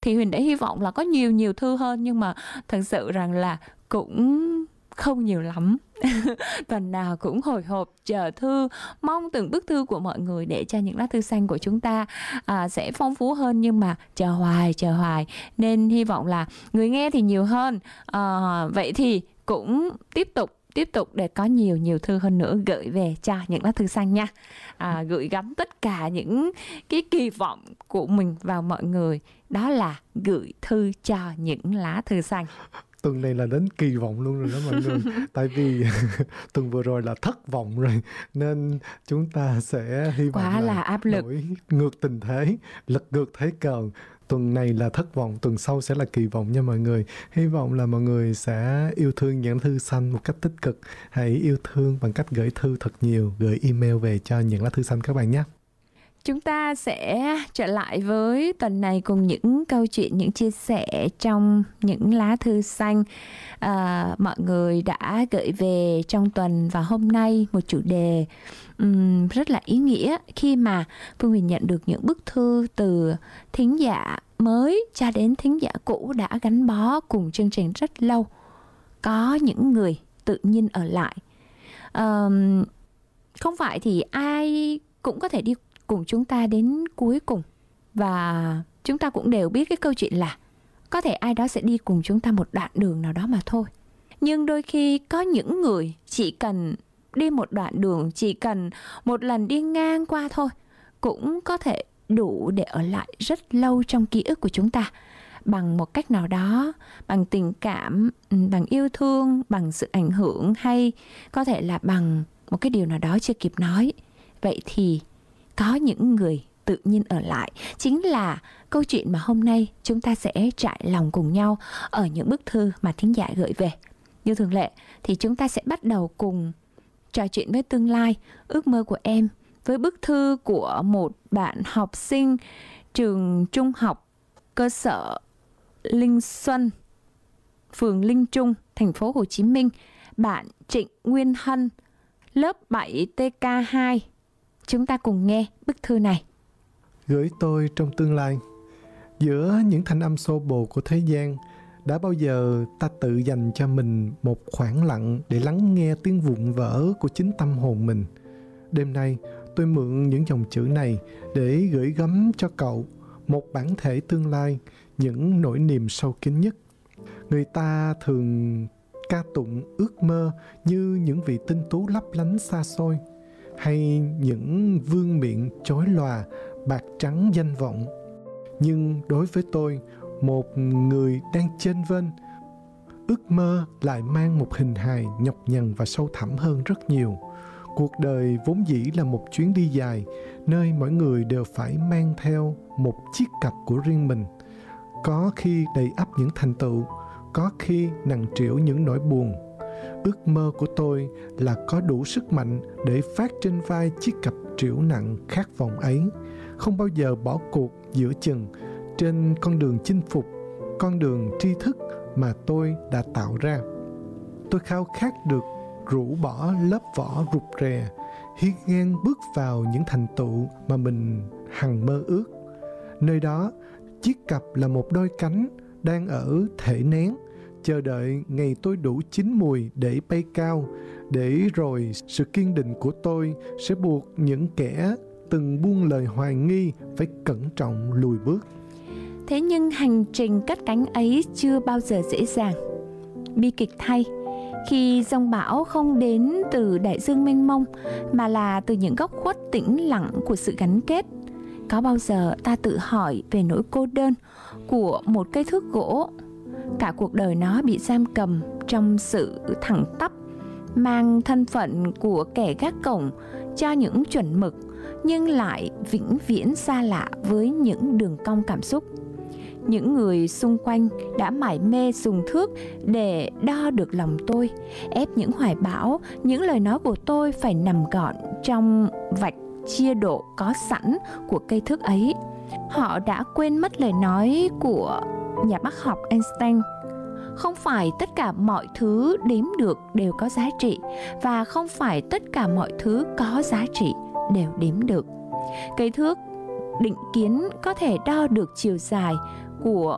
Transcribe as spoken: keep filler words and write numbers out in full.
thì Huyền đã hy vọng là có nhiều nhiều thư hơn, nhưng mà thật sự rằng là cũng không nhiều lắm. Tuần nào cũng hồi hộp chờ thư, mong từng bức thư của mọi người để cho những lá thư xanh của chúng ta à, sẽ phong phú hơn, nhưng mà chờ hoài chờ hoài, nên hy vọng là người nghe thì nhiều hơn. À, vậy thì cũng tiếp tục tiếp tục để có nhiều nhiều thư hơn nữa gửi về cho những lá thư xanh nha. À, gửi gắm tất cả những cái kỳ vọng của mình vào mọi người, đó là gửi thư cho những lá thư xanh. Tuần này là đến kỳ vọng luôn rồi đó mọi người. Tại vì tuần vừa rồi là thất vọng rồi, nên chúng ta sẽ hy vọng quá là, là áp lực, đổi ngược tình thế, lật ngược thế cờ. Tuần này là thất vọng, tuần sau sẽ là kỳ vọng nha mọi người. Hy vọng là mọi người sẽ yêu thương những thư xanh một cách tích cực. Hãy yêu thương bằng cách gửi thư thật nhiều, gửi email về cho những lá thư xanh các bạn nhé. Chúng ta sẽ trở lại với tuần này cùng những câu chuyện, những chia sẻ trong những lá thư xanh à, mọi người đã gửi về trong tuần. Và hôm nay một chủ đề um, rất là ý nghĩa, khi mà Phương Huyền nhận được những bức thư từ thính giả mới cho đến thính giả cũ đã gắn bó cùng chương trình rất lâu. Có những người tự nhiên ở lại. Um, không phải thì ai cũng có thể đi cùng chúng ta đến cuối cùng, và chúng ta cũng đều biết cái câu chuyện là có thể ai đó sẽ đi cùng chúng ta một đoạn đường nào đó mà thôi. Nhưng đôi khi có những người chỉ cần đi một đoạn đường, chỉ cần một lần đi ngang qua thôi, cũng có thể đủ để ở lại rất lâu trong ký ức của chúng ta, bằng một cách nào đó, bằng tình cảm, bằng yêu thương, bằng sự ảnh hưởng, hay có thể là bằng một cái điều nào đó chưa kịp nói. Vậy thì có những người tự nhiên ở lại chính là câu chuyện mà hôm nay chúng ta sẽ trải lòng cùng nhau ở những bức thư mà thính giả gửi về. Như thường lệ thì chúng ta sẽ bắt đầu cùng trò chuyện với tương lai, ước mơ của em, với bức thư của một bạn học sinh trường trung học cơ sở Linh Xuân, phường Linh Trung, thành phố Hồ Chí Minh, bạn Trịnh Nguyên Hân, lớp bảy T K hai. Chúng ta cùng nghe bức thư này. Gửi tôi trong tương lai. Giữa những thanh âm xô bồ của thế gian, đã bao giờ ta tự dành cho mình một khoảng lặng để lắng nghe tiếng vụn vỡ của chính tâm hồn mình? Đêm nay, tôi mượn những dòng chữ này để gửi gắm cho cậu một bản thể tương lai, những nỗi niềm sâu kín nhất. Người ta thường ca tụng ước mơ như những vị tinh tú lấp lánh xa xôi, hay những vương miện chói lòa, bạc trắng danh vọng. Nhưng đối với tôi, một người đang chênh vênh, ước mơ lại mang một hình hài nhọc nhằn và sâu thẳm hơn rất nhiều. Cuộc đời vốn dĩ là một chuyến đi dài, nơi mỗi người đều phải mang theo một chiếc cặp của riêng mình. Có khi đầy ắp những thành tựu, có khi nặng trĩu những nỗi buồn. Ước mơ của tôi là có đủ sức mạnh để vác trên vai chiếc cặp trĩu nặng khát vọng ấy, không bao giờ bỏ cuộc giữa chừng trên con đường chinh phục, con đường tri thức mà tôi đã tạo ra. Tôi khao khát được rũ bỏ lớp vỏ rụt rè, hiên ngang bước vào những thành tựu mà mình hằng mơ ước. Nơi đó, chiếc cặp là một đôi cánh đang ở thể nén, chờ đợi ngày tôi đủ chín mùi để bay cao, để rồi sự kiên định của tôi sẽ buộc những kẻ từng buông lời hoài nghi phải cẩn trọng lùi bước. Thế nhưng hành trình cất cánh ấy chưa bao giờ dễ dàng. Bi kịch thay, khi giông bão không đến từ đại dương mênh mông, mà là từ những góc khuất tĩnh lặng của sự gắn kết. Có bao giờ ta tự hỏi về nỗi cô đơn của một cây thước gỗ? Cả cuộc đời nó bị giam cầm trong sự thẳng tắp, mang thân phận của kẻ gác cổng cho những chuẩn mực, nhưng lại vĩnh viễn xa lạ với những đường cong cảm xúc. Những người xung quanh đã mải mê dùng thước để đo được lòng tôi, ép những hoài bão, những lời nói của tôi phải nằm gọn trong vạch chia độ có sẵn của cây thước ấy. Họ đã quên mất lời nói của nhà bác học Einstein: không phải tất cả mọi thứ đếm được đều có giá trị, và không phải tất cả mọi thứ có giá trị đều đếm được. Cây thước định kiến có thể đo được chiều dài của